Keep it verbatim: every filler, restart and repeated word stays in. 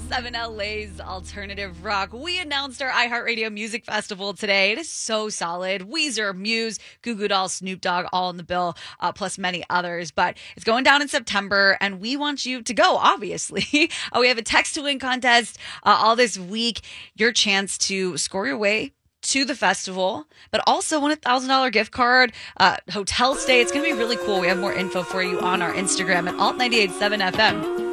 seven L A's alternative rock. We announced our iHeartRadio Music Festival today. It is so solid. Weezer, Muse, Goo Goo Dolls, Snoop Dogg, all in the bill, uh, plus many others. But it's going down in September, and we want you to go, obviously. uh, we have a text to win contest uh, all this week. Your chance to score your way to the festival, but also win a thousand dollar gift card, uh, hotel stay. It's going to be really cool. We have more info for you on our Instagram at alt ninety-eight point seven F M.